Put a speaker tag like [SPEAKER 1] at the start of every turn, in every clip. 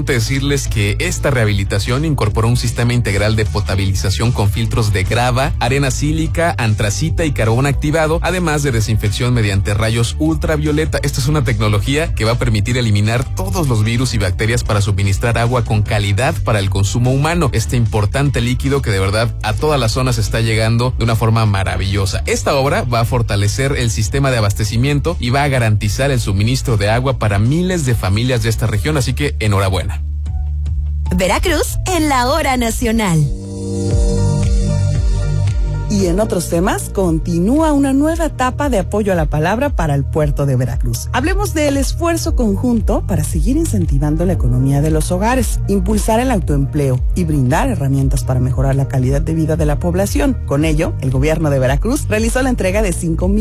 [SPEAKER 1] importante decirles que esta rehabilitación incorporó un sistema integral de potabilización con filtros de grava, arena sílica, antracita y carbón activado, además de desinfección mediante rayos ultravioleta. Esta es una tecnología que va a permitir eliminar todos los virus y bacterias para suministrar agua con calidad para el consumo humano. Este importante líquido que de verdad a todas las zonas está llegando de una forma maravillosa. Esta obra va a fortalecer el sistema de abastecimiento y va a garantizar el suministro de agua para miles de familias de esta región, así que enhorabuena.
[SPEAKER 2] Veracruz en la hora nacional.
[SPEAKER 3] Y en otros temas, continúa una nueva etapa de apoyo a la palabra para el puerto de Veracruz. Hablemos del esfuerzo conjunto para seguir incentivando la economía de los hogares, impulsar el autoempleo y brindar herramientas para mejorar la calidad de vida de la población. Con ello, el gobierno de Veracruz realizó la entrega de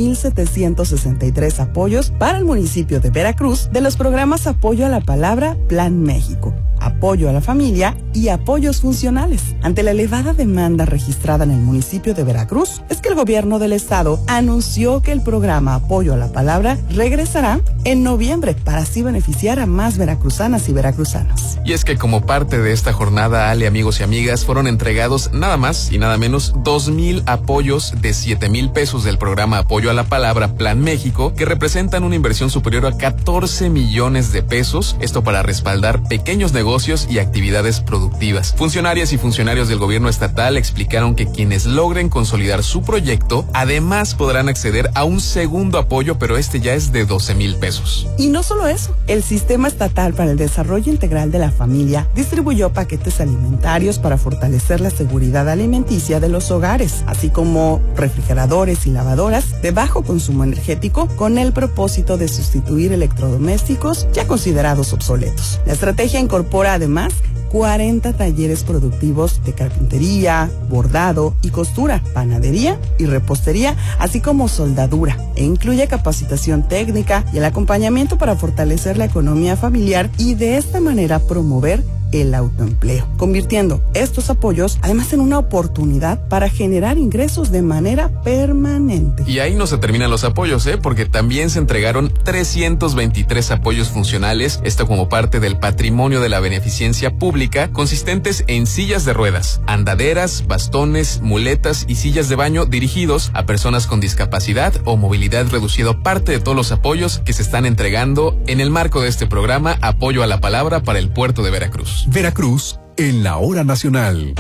[SPEAKER 3] 5,763 apoyos para el municipio de Veracruz de los programas Apoyo a la Palabra, Plan México, Apoyo a la Familia y Apoyos Funcionales. Ante la elevada demanda registrada en el municipio de Veracruz, es que el gobierno del estado anunció que el programa Apoyo a la Palabra regresará en noviembre para así beneficiar a más veracruzanas y veracruzanos.
[SPEAKER 1] Y es que como parte de esta jornada, Ale, amigos y amigas, fueron entregados nada más y nada menos 2,000 apoyos de 7,000 pesos del programa Apoyo a la Palabra, Plan México, que representan una inversión superior a 14 millones de pesos, esto para respaldar pequeños negocios y actividades productivas. Funcionarias y funcionarios del gobierno estatal explicaron que quienes logren consolidar su proyecto, además podrán acceder a un segundo apoyo, pero este ya es de 12,000 pesos.
[SPEAKER 3] Y no solo eso, el Sistema Estatal para el Desarrollo Integral de la Familia distribuyó paquetes alimentarios para fortalecer la seguridad alimenticia de los hogares, así como refrigeradores y lavadoras de bajo consumo energético, con el propósito de sustituir electrodomésticos ya considerados obsoletos. La estrategia incorpora además 40 talleres productivos de carpintería, bordado y costura, panadería y repostería, así como soldadura, e incluye capacitación técnica y el acompañamiento para fortalecer la economía familiar y de esta manera promover el autoempleo, convirtiendo estos apoyos además en una oportunidad para generar ingresos de manera permanente.
[SPEAKER 1] Y ahí no se terminan los apoyos, porque también se entregaron 323 apoyos funcionales, esto como parte del patrimonio de la beneficencia pública, consistentes en sillas de ruedas, andaderas, bastones, muletas y sillas de baño dirigidos a personas con discapacidad o movilidad reducida, parte de todos los apoyos que se están entregando en el marco de este programa Apoyo a la Palabra para el puerto de Veracruz.
[SPEAKER 4] Veracruz en la hora nacional.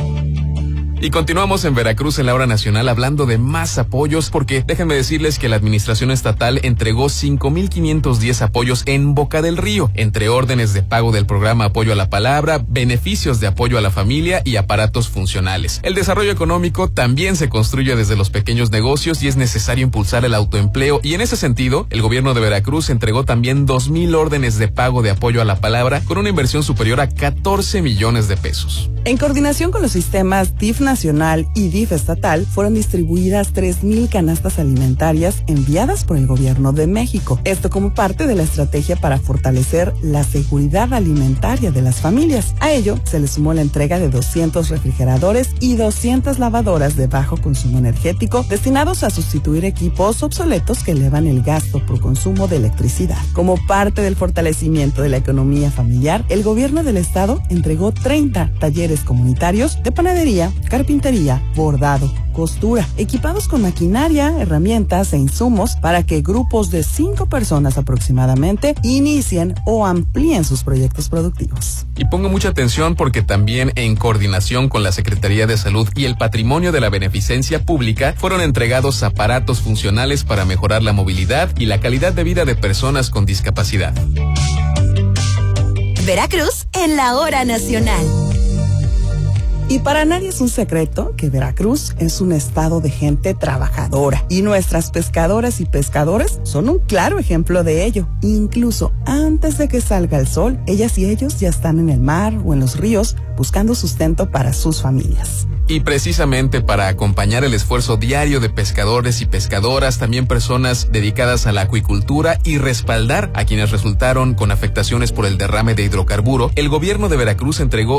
[SPEAKER 1] Y continuamos en Veracruz en la hora nacional hablando de más apoyos, porque déjenme decirles que la administración estatal entregó 5,510 apoyos en Boca del Río, entre órdenes de pago del programa Apoyo a la Palabra, beneficios de apoyo a la familia y aparatos funcionales. El desarrollo económico también se construye desde los pequeños negocios y es necesario impulsar el autoempleo, y en ese sentido, el gobierno de Veracruz entregó también 2,000 órdenes de pago de apoyo a la palabra con una inversión superior a 14 millones de pesos.
[SPEAKER 3] En coordinación con los sistemas DIF nacional y DIF estatal, fueron distribuidas 3,000 canastas alimentarias enviadas por el gobierno de México. Esto como parte de la estrategia para fortalecer la seguridad alimentaria de las familias. A ello se le sumó la entrega de 200 refrigeradores y 200 lavadoras de bajo consumo energético destinados a sustituir equipos obsoletos que elevan el gasto por consumo de electricidad. Como parte del fortalecimiento de la economía familiar, el gobierno del estado entregó 30 talleres comunitarios de panadería, carpintería, bordado, costura, equipados con maquinaria, herramientas e insumos para que grupos de 5 personas aproximadamente inicien o amplíen sus proyectos productivos.
[SPEAKER 1] Y pongo mucha atención porque también en coordinación con la Secretaría de Salud y el Patrimonio de la Beneficencia Pública fueron entregados aparatos funcionales para mejorar la movilidad y la calidad de vida de personas con discapacidad.
[SPEAKER 2] Veracruz en la hora nacional.
[SPEAKER 3] Y para nadie es un secreto que Veracruz es un estado de gente trabajadora y nuestras pescadoras y pescadores son un claro ejemplo de ello. Incluso antes de que salga el sol, ellas y ellos ya están en el mar o en los ríos buscando sustento para sus familias.
[SPEAKER 1] Y precisamente para acompañar el esfuerzo diario de pescadores y pescadoras, también personas dedicadas a la acuicultura y respaldar a quienes resultaron con afectaciones por el derrame de hidrocarburo, el gobierno de Veracruz entregó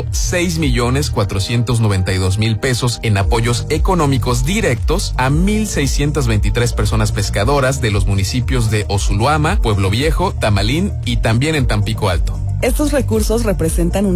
[SPEAKER 1] 6,492,000 pesos en apoyos económicos directos a 1,623 personas pescadoras de los municipios de Ozuloama, Pueblo Viejo, Tamalín y también en Tampico Alto.
[SPEAKER 3] Estos recursos representan